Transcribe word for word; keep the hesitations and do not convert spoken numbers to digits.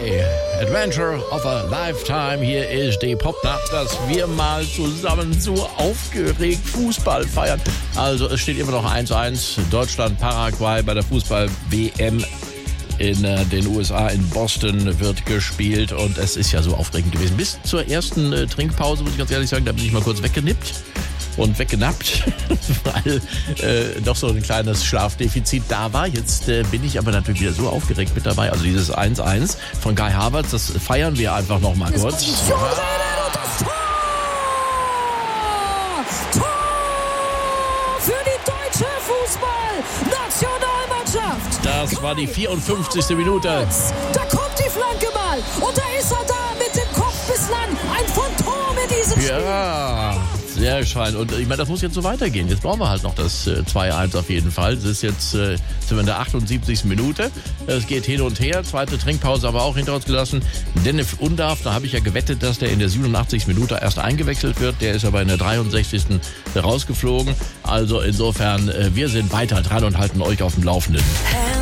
Sky, Adventure of a Lifetime. Hier ist die Popnacht, dass wir mal zusammen so aufgeregt Fußball feiern. Also es steht immer noch eins eins. Deutschland, Paraguay bei der Fußball-W M in äh, den U S A, in Boston wird gespielt. Und es ist ja so aufregend gewesen. Bis zur ersten äh, Trinkpause, muss ich ganz ehrlich sagen, da bin ich mal kurz weggenippt und weggenappt, weil äh, doch so ein kleines Schlafdefizit da war. Jetzt äh, bin ich aber natürlich wieder so aufgeregt mit dabei. Also dieses eins eins von Kai Havertz, das feiern wir einfach noch mal kurz. Das Tor! Tor für die deutsche Fußballnationalmannschaft! Das war die vierundfünfzigste Minute. Da kommt die Flanke mal und da ist er da mit dem Kopf bislang. Ein Phantom in diesem Spiel. Ja, sehr schein. Und ich meine, das muss jetzt so weitergehen. Jetzt brauchen wir halt noch das äh, zwei eins auf jeden Fall. Das ist jetzt äh, sind wir in der achtundsiebzigsten Minute. Es geht hin und her. Zweite Trinkpause aber auch hinter uns gelassen. Dennis Undarf, da habe ich ja gewettet, dass der in der siebenundachtzigsten Minute erst eingewechselt wird. Der ist aber in der dreiundsechzigsten rausgeflogen. Also insofern, äh, wir sind weiter dran und halten euch auf dem Laufenden.